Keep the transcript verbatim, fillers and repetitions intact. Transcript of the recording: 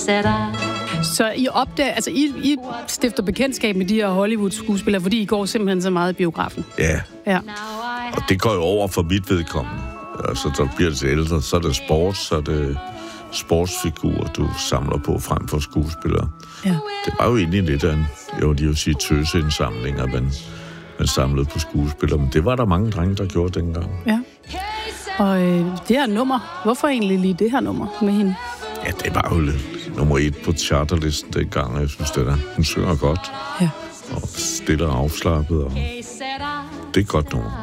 Så I opdager, altså I, I stifter bekendtskab med de her Hollywood-skuespillere, fordi I går simpelthen så meget i biografen? Ja. Ja. Og det går jo over for mit vedkommende. Altså, der bliver det til ældre, så er det sport, så er det sportsfigurer, du samler på frem for skuespillere. Ja. Det var jo egentlig lidt af en, jeg vil lige sige, tøseindsamlinger, man, man samlede på skuespillere, men det var der mange drenge, der gjorde dengang. Ja. Og øh, det her nummer, hvorfor egentlig lige det her nummer med hende? Ja, det var jo lidt nummer et på charterlisten dengang, jeg synes, det der. Hun synger godt. Ja. Og stille og afslappet, og det er godt nummer.